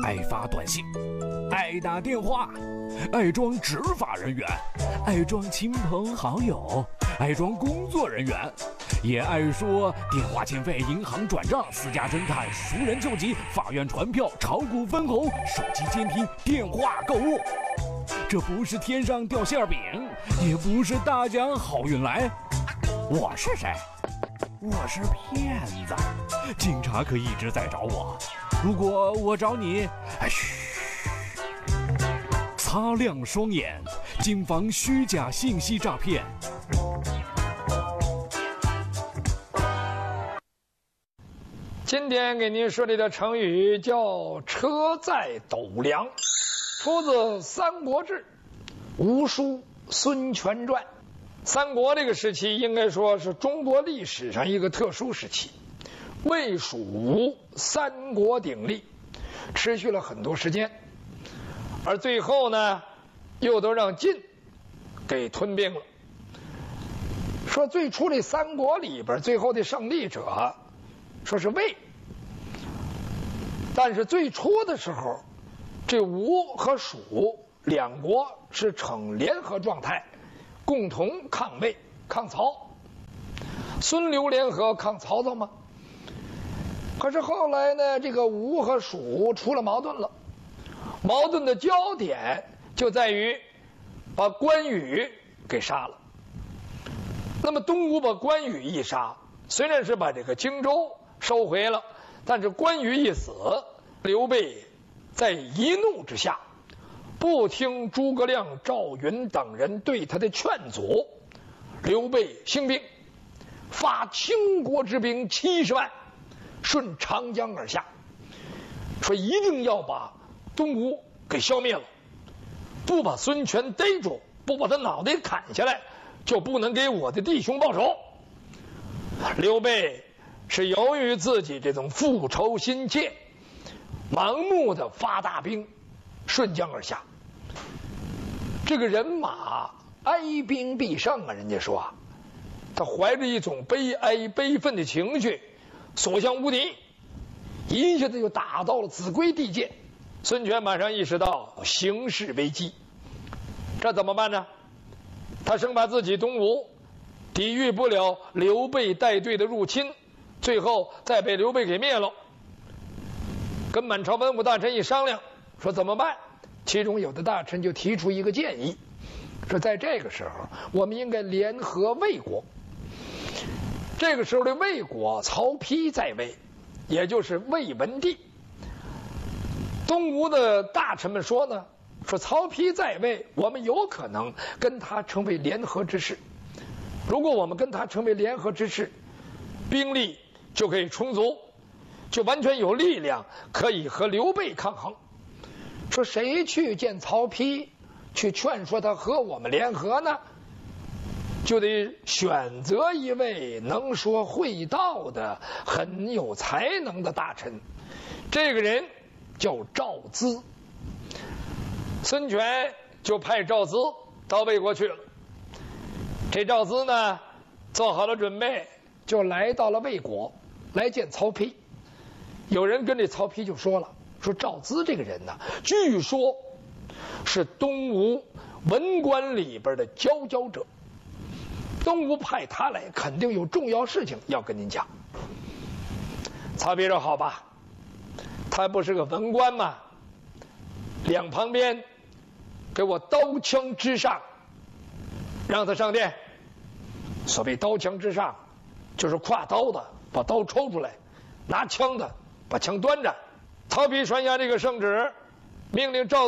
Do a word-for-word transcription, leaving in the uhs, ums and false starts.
爱发短信，爱打电话，爱装执法人员，爱装亲朋好友，爱装工作人员，也爱说电话欠费、银行转账、私家侦探、熟人救急、法院传票、炒股分红、手机监听、电话购物。这不是天上掉馅饼，也不是大奖好运来。我是谁？我是骗子。警察可一直在找我，如果我找你，嘘，擦亮双眼，谨防虚假信息诈骗。 今天给您说这个成语叫车载斗量，出自《三国志·吴书·孙权传》。三国这个时期应该说是中国历史上一个特殊时期，魏蜀吴三国鼎立，持续了很多时间，而最后呢，又都让晋给吞并了。说最初这三国里边，最后的胜利者说是魏，但是最初的时候，这吴和蜀两国是呈联合状态，共同抗魏抗曹。孙刘联合抗曹操吗？可是后来呢，这个吴和蜀出了矛盾了，矛盾的焦点就在于把关羽给杀了。那么东吴把关羽一杀，虽然是把这个荆州收回了，但是关羽一死，刘备在一怒之下，不听诸葛亮、赵云等人对他的劝阻，刘备兴兵，发倾国之兵七十万，顺长江而下，说一定要把东吴给消灭了，不把孙权逮住，不把他脑袋砍下来，就不能给我的弟兄报仇。刘备是由于自己这种复仇心切，盲目的发大兵，顺江而下。这个人马哀兵必胜啊，人家说他怀着一种悲哀悲愤的情绪，所向无敌，一下子就打到了秭归地界。孙权马上意识到形势危机，这怎么办呢？他生怕自己东吴抵御不了刘备带队的入侵，最后再被刘备给灭了。跟满朝文武大臣一商量，说怎么办？其中有的大臣就提出一个建议，说在这个时候我们应该联合魏国。这个时候的魏国，曹丕在位，也就是魏文帝。东吴的大臣们说呢，说曹丕在位，我们有可能跟他成为联合之势。如果我们跟他成为联合之势，兵力就可以充足，就完全有力量可以和刘备抗衡。说谁去见曹丕，去劝说他和我们联合呢？就得选择一位能说会道的、很有才能的大臣。这个人叫赵咨。孙权就派赵咨到魏国去了。这赵咨呢，做好了准备，就来到了魏国，来见曹丕。有人跟这曹丕就说了，说赵咨这个人呢，据说是东吴文官里边的佼佼者，东吴派他来，肯定有重要事情要跟您讲。曹丕说好吧，他不是个文官吗？两旁边给我刀枪之上，让他上殿。所谓刀枪之上，就是挎刀的把刀抽出来，拿枪的把枪端着。曹丕传下这个圣旨，命令赵